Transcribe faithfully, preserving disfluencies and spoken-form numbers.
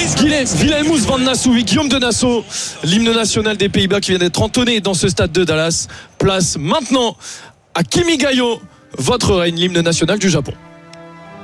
Wilhelmus van Nassau, Guillaume de Nassau, l'hymne national des Pays-Bas qui vient d'être entonné dans ce stade de Dallas. Place maintenant à Kimi Gayo, votre reine, l'hymne national du Japon.